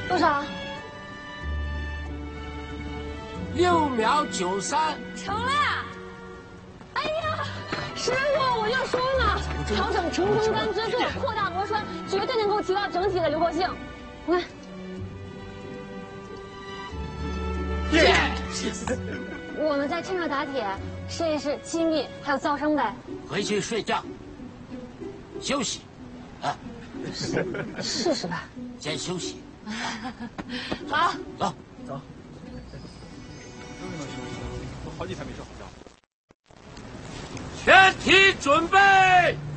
多少 ？6秒93。 成了呀！哎呀，师傅，我就说嘛，调整成中干之术，扩大螺栓，绝对能够提高整体的灵活性。你看。 耶！ 我们在趁热打铁，试一试气密还有噪声呗。 回去睡觉，休息，啊， 试试吧。 先休息。 好， 走。 终于能休息了，都好几天没睡好觉。 全体准备。